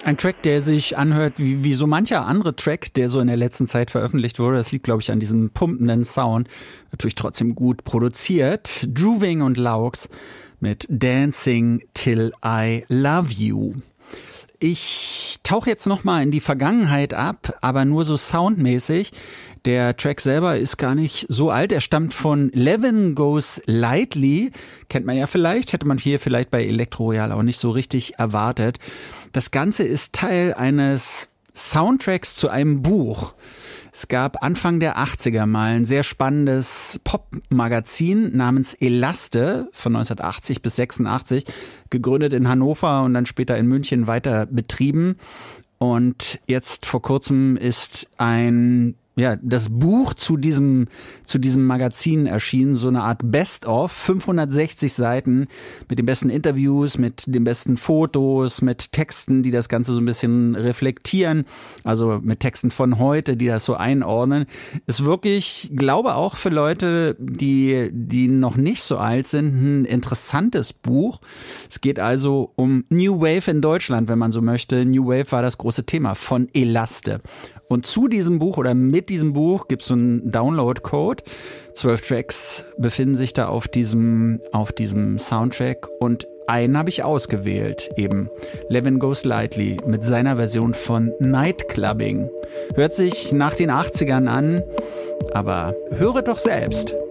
Ein Track, der sich anhört wie so mancher andere Track, der so in der letzten Zeit veröffentlicht wurde. Das liegt, glaube ich, an diesem pumpenden Sound. Natürlich trotzdem gut produziert. Druving und Laux mit Dancing Till I Love You. Ich tauche jetzt nochmal in die Vergangenheit ab, aber nur so soundmäßig. Der Track selber ist gar nicht so alt. Er stammt von Levin Goes Lightly. Kennt man ja vielleicht, hätte man hier vielleicht bei Elektro Royal auch nicht so richtig erwartet. Das Ganze ist Teil eines Soundtracks zu einem Buch. Es gab Anfang der 80er mal ein sehr spannendes Pop-Magazin namens Elaste von 1980 bis 86, gegründet in Hannover und dann später in München weiter betrieben. Und jetzt vor kurzem ist das Buch zu diesem Magazin erschienen, so eine Art Best-of, 560 Seiten mit den besten Interviews, mit den besten Fotos, mit Texten, die das Ganze so ein bisschen reflektieren, also mit Texten von heute, die das so einordnen. Ist wirklich, glaube auch für Leute, die noch nicht so alt sind, ein interessantes Buch. Es geht also um New Wave in Deutschland, wenn man so möchte. New Wave war das große Thema von Elaste. Und zu diesem Buch oder mit diesem Buch gibt es so einen Download-Code. 12 Tracks befinden sich da auf diesem Soundtrack und einen habe ich ausgewählt, eben Levin Goes Lightly mit seiner Version von Nightclubbing. Hört sich nach den 80ern an, aber höre doch selbst.